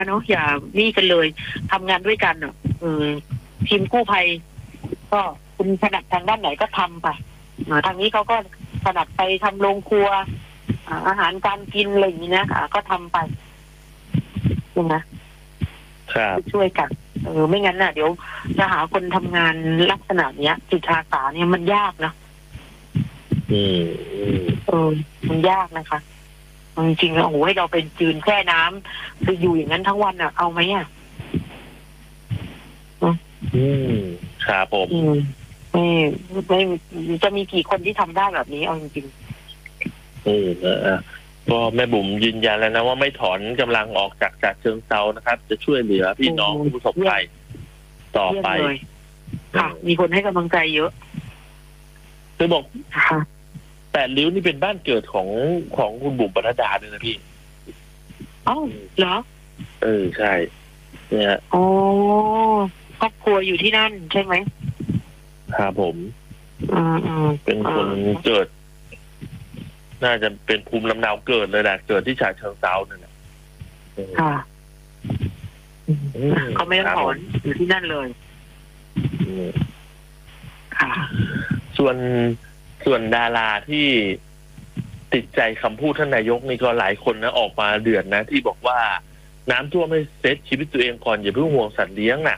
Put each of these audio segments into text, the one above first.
เนาะอย่านี่กันเลยทำงานด้วยกันเนาะทีมกู้ภัยก็คุณถนัดทางด้านไหนก็ทำไปทางนี้เขาก็ถนัดไปทำโรงครัวอาหารการกินอะไรอย่างนี้นะก็ทำไปใช่ไหมช่วยกันไม่งั้นน่ะเดี๋ยวจะหาคนทำงานลักษณะเนี้ยจิตอาสาเนี่ยมันยากนะมันยากนะคะจริงๆแล้วโอ้โหให้เราเป็นจืนแช่น้ำคืออยู่อย่างนั้นทั้งวันอ่ะเอาไหมอ่ะครับผมไม่จะมีกี่คนที่ทำได้แบบนี้เอาจริงก็แม่บุ๋มยืนยันแล้วนะว่าไม่ถอนกำลังออกจากเชิงเซานะครับจะช่วยเหลือพี่น้องผู้ประสบภัยต่อไปค่ะมีคนให้กำลังใจเยอะคือบอก8 ริ้วนี่เป็นบ้านเกิดของคุณบุ๋มปนัดดาด้วยนะพี่อ้าวเหรอใช่เนี่ยอ๋อครอบครัวอยู่ที่นั่นใช่ไหมครับผมเป็นคนเกิดน่าจะเป็นภูมิลำเนาเกิดเลยแหละเกิดที่ฉะเชิงเทรานั่นแหละค่ะเขาไม่ต้องถอนอยู่ที่นั่นเลยค่ะส่วนดาราที่ติดใจคำพูดท่านนายกนี่ก็หลายคนนะออกมาเดือดนะที่บอกว่าน้ำท่วมให้เซฟชีวิตตัวเองก่อนอย่าเพิ่งห่วงสัตว์เลี้ยงน่ะ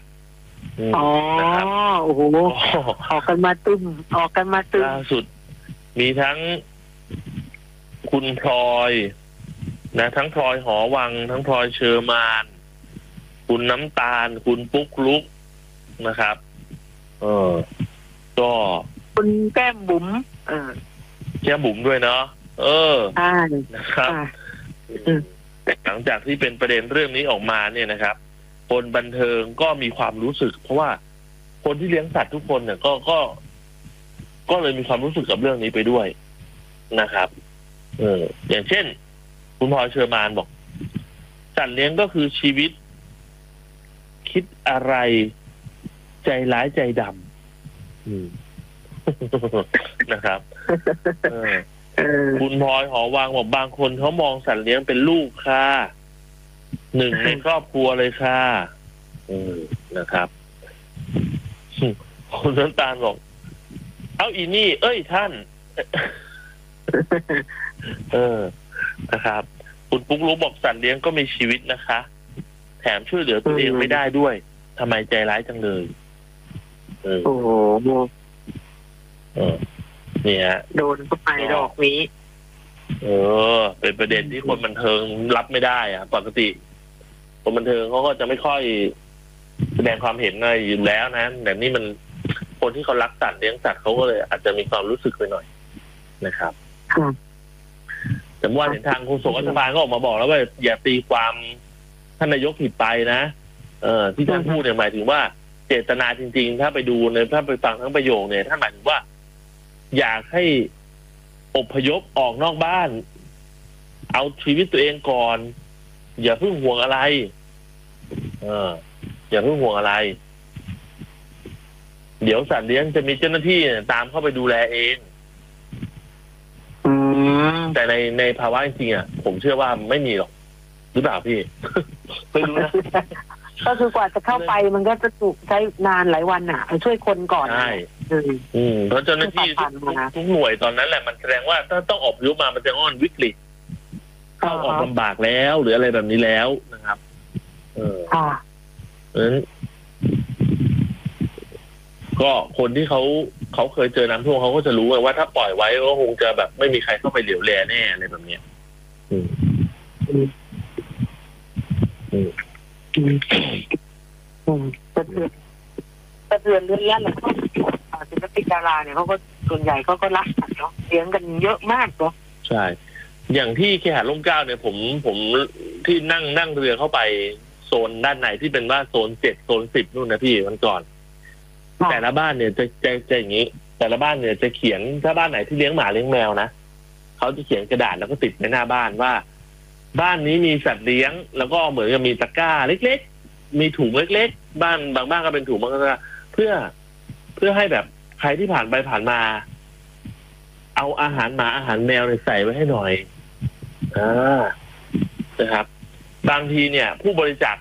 โอ้โหออกกันมาตึมล่าสุดมีทั้งคุณพลอยนะทั้งพลอยหอวังทั้งพลอยเชอร์มานคุณน้ำตาลคุณปุ๊กลุกนะครับก็คุณแก้มบุ๋มแก้มบุ๋มด้วยเนาะนะครับหลังจากที่เป็นประเด็นเรื่องนี้ออกมาเนี่ยนะครับคนบันเทิงก็มีความรู้สึกเพราะว่าคนที่เลี้ยงสัตว์ทุกคนเนี่ยก็เลยมีความรู้สึกกับเรื่องนี้ไปด้วยนะครับอย่างเช่นคุณพลอยเชอร์มานบอกสัตว์เลี้ยงก็คือชีวิตคิดอะไรใจร้ายใจดำนะครับคุณพลอยหอวังบอกบางคนเขามองสัตว์เลี้ยงเป็นลูกค่ะหนึ่งในครอบครัวเลยค่ะนะครับคุณน้ำตาลบอกเอาอีนี่เอ้ยท่านนะครับคุณปุ๊กลุกบอกสัตว์เลี้ยงก็มีชีวิตนะคะแถมช่วยเหลือตัวเองไม่ได้ด้วยทำไมใจร้ายจังเลยโอ้โหเนี่ยโดนเข้าไปดอกนี้เป็นประเด็นที่คนบันเทิงรับไม่ได้อะปกติคนบันเทิงเขาก็จะไม่ค่อยแสดงความเห็นอะไรอยู่แล้วนะแต่นี่มันคนที่เขารักสัตว์เลี้ยงสัตว์เขาก็เลยอาจจะมีความรู้สึกไปหน่อยนะครับแต่เมื่อวานเห็นทางโฆษกรัฐบาลก็ออกมาบอกแล้วว่าอย่าตีความท่านนายกผิดไปนะที่ท่านพูดเนี่ยหมายถึงว่าเจตนาจริงๆถ้าไปดูในถ้าไปฟังทั้งประโยคเนี่ยท่านหมายถึงว่าอยากให้อพยพออกนอกบ้านเอาชีวิตตัวเองก่อนอย่าเพิ่งห่วงอะไรอย่าเพิ่งห่วงอะไรเดี๋ยวสัตว์เลี้ยงจะมีเจ้าหน้าที่ตามเข้าไปดูแลเองแต่ในภาวะจริงๆอ่ะผมเชื่อว่าไม่มีหรอกหรือเปล่าพี่ไม่รู้นะก็คือกว่าจะเข้าไปมันก็จะถูกใช้นานหลายวันอ่ะช่วยคนก่อนใช่เพราะเจ้าหน้าที่ทุกหน่วยตอนนั้นแหละมันแสดงว่าถ้าต้องออกยุบมามันจะอ้อนวิกฤตเข้าออกลำบากแล้วหรืออะไรแบบนี้แล้วนะครับเพราะฉะนั้นก็คนที่เขาเคยเจอน้ำท่วมเขาก็จะรู้ว่าถ้าปล่อยไว้ก็คงจะแบบไม่มีใครเข้าไปเหลียวแลแน่อะไรแบบเนี้ยสะเทือนเรื่องแล้วก็ศิลปินดาราเนี่ยเขาก็ส่วนใหญ่ก็รักสัตว์เนาะเลี้ยงกันเยอะมากเนาะใช่อย่างที่เคหะร่มเกล้าเนี่ยผมที่นั่งเรือเข้าไปโซนด้านในที่เป็นว่าโซน7โซน10นู่นนะพี่วันก่อนแต่ละบ้านเนี่ยจะอย่างนี้แต่ละบ้านเนี่ยจะเขียนถ้าบ้านไหนที่เลี้ยงหมาเลี้ยงแมวนะเขาจะเขียนกระดาษแล้วก็ติดในหน้าบ้านว่าบ้านนี้มีสัตว์เลี้ยงแล้วก็เหมือนกับมีตะกร้าเล็กๆมีถุงเล็กๆบ้านบางบ้านก็เป็นถุงบางก็เพื่อให้แบบใครที่ผ่านไปผ่านมาเอาอาหารหมาอาหารแมวใส่ไว้ให้หน่อยนะครับบางทีเนี่ยผู้บริจาค